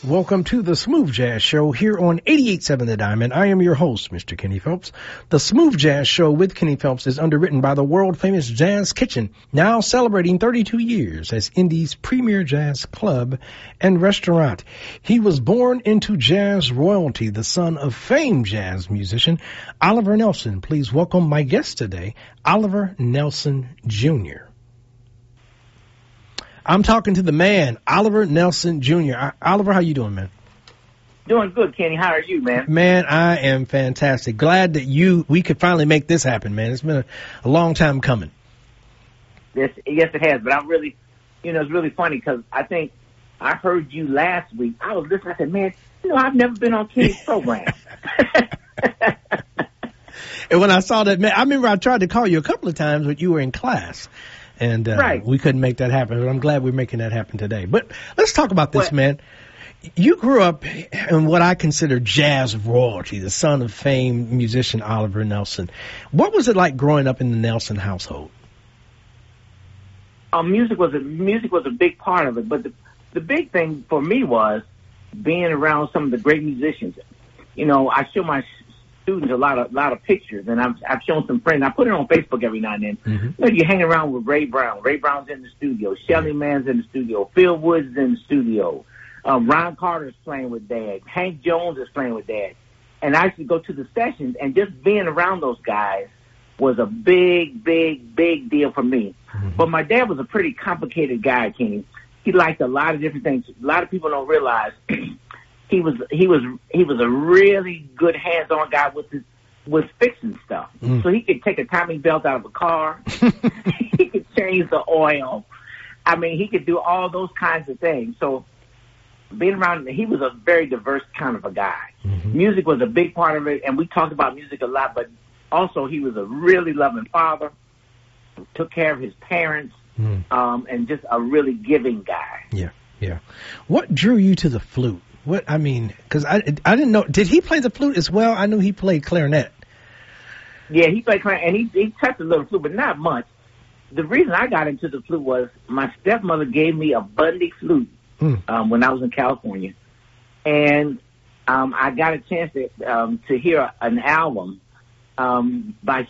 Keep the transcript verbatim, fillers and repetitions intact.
Welcome to the Smooth Jazz Show here on eighty-eight point seven The Diamond. I am your host, Mister Kenny Phelps. The Smooth Jazz Show with Kenny Phelps is underwritten by the world-famous Jazz Kitchen, now celebrating thirty-two years as Indy's premier jazz club and restaurant. He was born into jazz royalty, the son of famed jazz musician Oliver Nelson. Please welcome my guest today, Oliver Nelson Junior I'm talking to the man, Oliver Nelson Junior Oliver, how you doing, man? Doing good, Kenny. How are you, man? Man, I am fantastic. Glad that you we could finally make this happen, man. It's been a, a long time coming. Yes, yes, it has. But I'm really, you know, it's really funny because I think I heard you last week. I was listening. I said, man, you know, I've never been on Kenny's program. And when I saw that, man, I remember I tried to call you a couple of times when you were in class. And uh, right. we couldn't make that happen, but I'm glad we're making that happen today. But let's talk about this, what? man. You grew up in what I consider jazz royalty, the son of famed musician Oliver Nelson. What was it like growing up in the Nelson household? Um, music was a music was a big part of it, but the the big thing for me was being around some of the great musicians. You know, I show my students a lot of lot of pictures, and I've I've shown some friends. I put it on Facebook every now and then. Mm-hmm. You know, you hang around with Ray Brown. Ray Brown's in the studio. Shelly Mann's in the studio. Phil Woods is in the studio. Um, Ron Carter's playing with Dad. Hank Jones is playing with Dad. And I used to go to the sessions, and just being around those guys was a big, big, big deal for me. Mm-hmm. But my dad was a pretty complicated guy, Kenny. He liked a lot of different things. A lot of people don't realize. He was he was he was a really good hands-on guy with his, with fixing stuff. Mm. So he could take a timing belt out of a car. He could change the oil. I mean, he could do all those kinds of things. So being around him, he was a very diverse kind of a guy. Mm-hmm. Music was a big part of it, and we talked about music a lot. But also, he was a really loving father. Took care of his parents, mm. um, and just a really giving guy. Yeah, yeah. What drew you to the flute? What I mean, because I I didn't know. Did he play the flute as well? I knew he played clarinet. Yeah, he played clarinet, and he he touched a little flute, but not much. The reason I got into the flute was my stepmother gave me a Bundy flute mm. um, when I was in California, and um, I got a chance to um, to hear an album um, by